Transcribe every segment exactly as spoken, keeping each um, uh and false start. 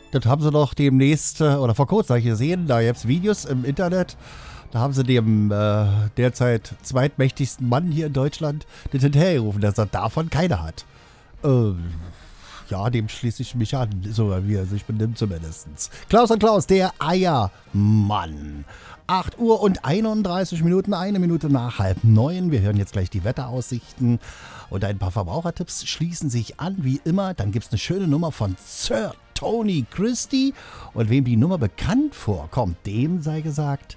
Das haben sie doch demnächst, äh, oder vor kurzem habe ich gesehen, da gibt es Videos im Internet, da haben sie dem äh, derzeit zweitmächtigsten Mann hier in Deutschland das hinterhergerufen, dass er davon keine hat. Äh, ja, dem schließe ich mich an, so wie er sich benimmt zumindest. Klaus und Klaus, der Eiermann. acht Uhr und einunddreißig Minuten, eine Minute nach halb neun. Wir hören jetzt gleich die Wetteraussichten und ein paar Verbrauchertipps schließen sich an, wie immer. Dann gibt es eine schöne Nummer von Sir Tony Christie. Und wem die Nummer bekannt vorkommt, dem sei gesagt,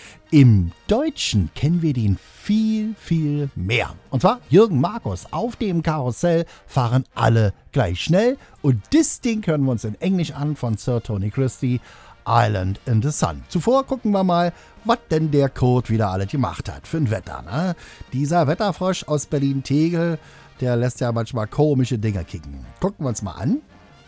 im Deutschen kennen wir den viel, viel mehr. Und zwar Jürgen Markus. Auf dem Karussell fahren alle gleich schnell. Und das Ding hören wir uns in Englisch an von Sir Tony Christie. Island in the Sun. Zuvor gucken wir mal, was denn der Code wieder alles gemacht hat für ein Wetter. Ne? Dieser Wetterfrosch aus Berlin-Tegel, der lässt ja manchmal komische Dinge kicken. Gucken wir uns mal an,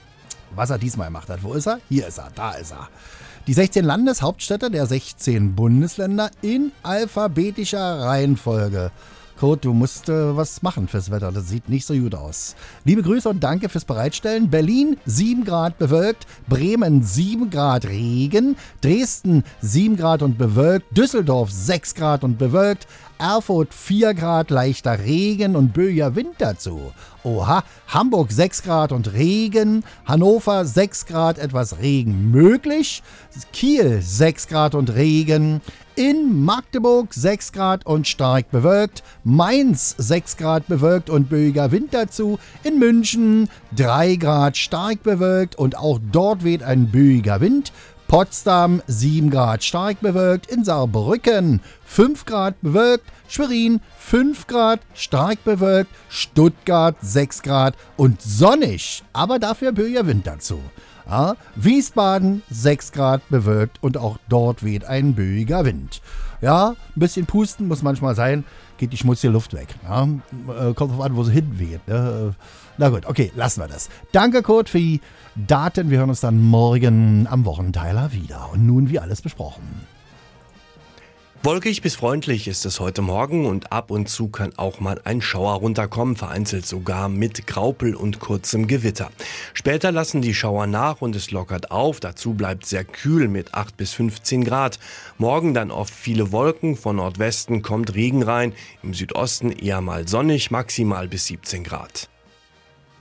was er diesmal gemacht hat. Wo ist er? Hier ist er, da ist er. Die sechzehn Landeshauptstädte der sechzehn Bundesländer in alphabetischer Reihenfolge. Kurt, du musst äh, was machen fürs Wetter. Das sieht nicht so gut aus. Liebe Grüße und danke fürs Bereitstellen. Berlin sieben Grad bewölkt, Bremen sieben Grad Regen, Dresden sieben Grad und bewölkt, Düsseldorf sechs Grad und bewölkt, Erfurt vier Grad leichter Regen und böiger Wind dazu. Oha, Hamburg sechs Grad und Regen, Hannover sechs Grad, etwas Regen möglich, Kiel sechs Grad und Regen, in Magdeburg sechs Grad und stark bewölkt, Mainz sechs Grad bewölkt und böiger Wind dazu, in München drei Grad stark bewölkt und auch dort weht ein böiger Wind, Potsdam sieben Grad stark bewölkt, in Saarbrücken fünf Grad bewölkt, Schwerin fünf Grad stark bewölkt, Stuttgart sechs Grad und sonnig, aber dafür böiger Wind dazu. Ja, Wiesbaden sechs Grad bewölkt und auch dort weht ein böiger Wind. Ja, ein bisschen pusten muss manchmal sein, geht die schmutzige Luft weg. Ja, äh, kommt drauf an, wo sie hinweht. Ne? Na gut, okay, lassen wir das. Danke, Kurt, für die Daten. Wir hören uns dann morgen am Wochenteiler wieder. Und nun wie alles besprochen. Wolkig bis freundlich ist es heute Morgen und ab und zu kann auch mal ein Schauer runterkommen, vereinzelt sogar mit Graupel und kurzem Gewitter. Später lassen die Schauer nach und es lockert auf, dazu bleibt sehr kühl mit acht bis fünfzehn Grad. Morgen dann oft viele Wolken, von Nordwesten kommt Regen rein, im Südosten eher mal sonnig, maximal bis siebzehn Grad.